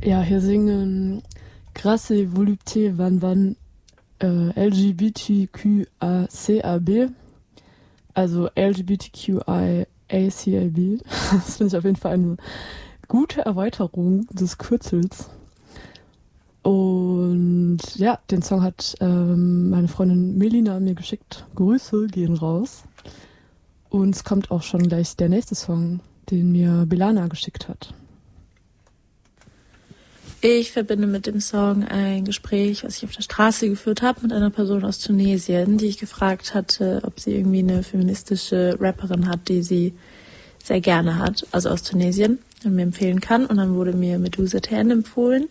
Ja, hier singen Grasse Volupté Van LGBTQACAB, also LGBTQIACAB. Das finde ich auf jeden Fall eine gute Erweiterung des Kürzels. Und ja, den Song hat meine Freundin Melina mir geschickt. Grüße gehen raus. Und es kommt auch schon gleich der nächste Song, den mir Belana geschickt hat. Ich verbinde mit dem Song ein Gespräch, was ich auf der Straße geführt habe mit einer Person aus Tunesien, die ich gefragt hatte, ob sie irgendwie eine feministische Rapperin hat, die sie sehr gerne hat, also aus Tunesien, und mir empfehlen kann. Und dann wurde mir Medusa Tan empfohlen,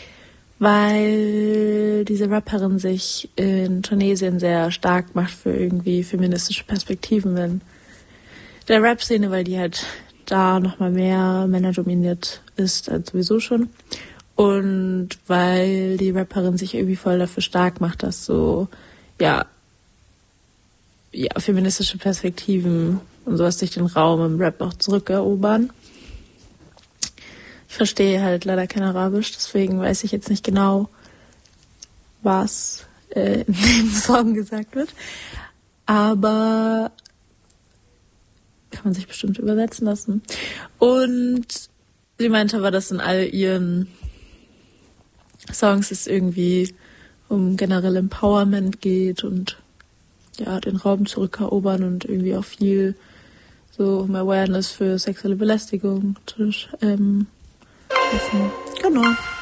weil diese Rapperin sich in Tunesien sehr stark macht für irgendwie feministische Perspektiven in der Rap-Szene, weil die halt da nochmal mehr männerdominiert ist als sowieso schon. Und weil die Rapperin sich irgendwie voll dafür stark macht, dass so, ja, feministische Perspektiven und sowas sich den Raum im Rap auch zurückerobern. Ich verstehe halt leider kein Arabisch, deswegen weiß ich jetzt nicht genau, was in dem Song gesagt wird. Aber kann man sich bestimmt übersetzen lassen. Und sie meinte aber, dass in all ihren Songs es irgendwie um generell Empowerment geht und ja, den Raum zurückerobern und irgendwie auch viel so um Awareness für sexuelle Belästigung zu schaffen. Genau.